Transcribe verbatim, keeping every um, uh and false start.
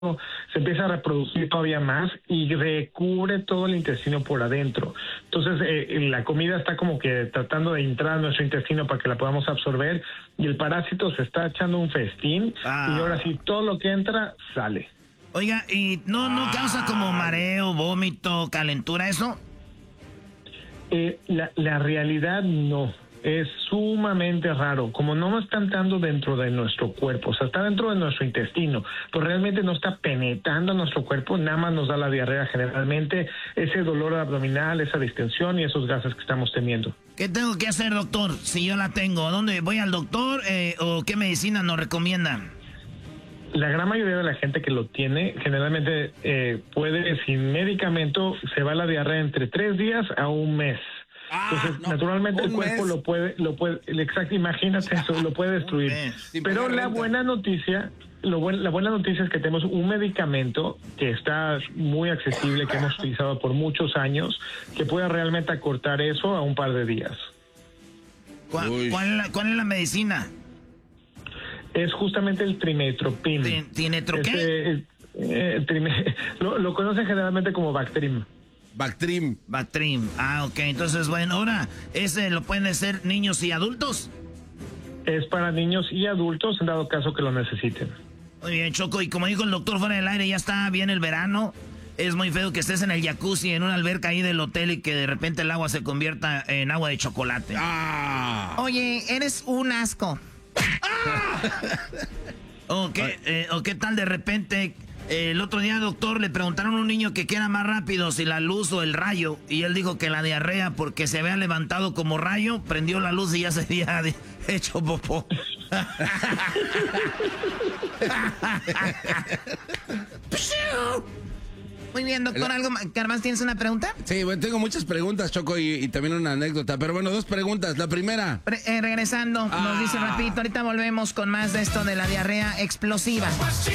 se empieza a reproducir todavía más y recubre todo el intestino por adentro. Entonces eh, la comida está como que tratando de entrar a nuestro intestino para que la podamos absorber y el parásito se está echando un festín ah. y ahora sí todo lo que entra sale. Oiga, ¿y no, no ah. causa como mareo, vómito, calentura eso? Eh, la, la realidad no. Es sumamente raro, como no está entrando dentro de nuestro cuerpo, o sea, está dentro de nuestro intestino, pues realmente no está penetrando nuestro cuerpo, nada más nos da la diarrea generalmente, ese dolor abdominal, esa distensión y esos gases que estamos teniendo. ¿Qué tengo que hacer, doctor, si yo la tengo? ¿Dónde voy al doctor eh, o qué medicina nos recomiendan? La gran mayoría de la gente que lo tiene, generalmente eh, puede, sin medicamento, se va la diarrea entre tres días a un mes. Entonces, ah, no, naturalmente el cuerpo mes. lo puede, lo puede, exacto, imagínate eso, lo puede destruir. Sí, pero la buena noticia, lo buen, la buena noticia es que tenemos un medicamento que está muy accesible, que hemos utilizado por muchos años, que puede realmente acortar eso a un par de días. ¿Cuál, cuál, es, la, cuál es la medicina? Es justamente el Trimethoprim. ¿Trinetro qué? Este, eh, trime, lo, lo conocen generalmente como Bactrim. Bactrim. Bactrim. Ah, ok. Entonces, bueno, ahora, ¿ese lo pueden hacer niños y adultos? Es para niños y adultos, en dado caso que lo necesiten. Muy bien, Choco. Y como dijo el doctor fuera del aire, ya está bien el verano. Es muy feo que estés en el jacuzzi, en una alberca ahí del hotel y que de repente el agua se convierta en agua de chocolate. Ah. Oye, eres un asco. ¡Ah! ¿O qué, eh, o qué tal de repente... El otro día, doctor, le preguntaron a un niño que qué era más rápido, si la luz o el rayo. Y él dijo que la diarrea, porque se había levantado como rayo, prendió la luz y ya se había hecho popó. Muy bien, doctor. ¿Algo más? ¿Tienes una pregunta? Sí, bueno, tengo muchas preguntas, Choco, y, y también una anécdota. Pero bueno, dos preguntas. La primera. Pre eh, regresando, ah. nos dice rapidito, ahorita volvemos con más de esto de la diarrea explosiva.